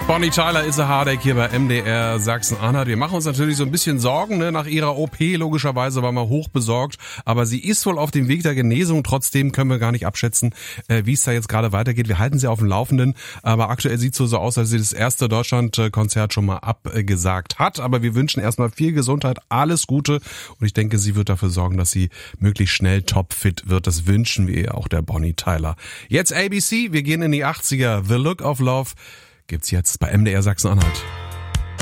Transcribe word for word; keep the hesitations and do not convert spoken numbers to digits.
Bonnie Tyler is a Heartache hier bei M D R Sachsen-Anhalt. Wir machen uns natürlich so ein bisschen Sorgen, ne? Nach ihrer O P logischerweise waren wir hoch besorgt, aber sie ist wohl auf dem Weg der Genesung. Trotzdem können wir gar nicht abschätzen, äh, wie es da jetzt gerade weitergeht. Wir halten sie auf dem Laufenden, aber aktuell sieht es so, so aus, als sie das erste Deutschland-Konzert schon mal abgesagt hat. Aber wir wünschen erstmal viel Gesundheit, alles Gute und ich denke, sie wird dafür sorgen, dass sie möglichst schnell topfit wird. Das wünschen wir ihr auch, der Bonnie Tyler. Jetzt A B C, wir gehen in die achtziger. The Look of Love gibt's jetzt bei M D R Sachsen-Anhalt.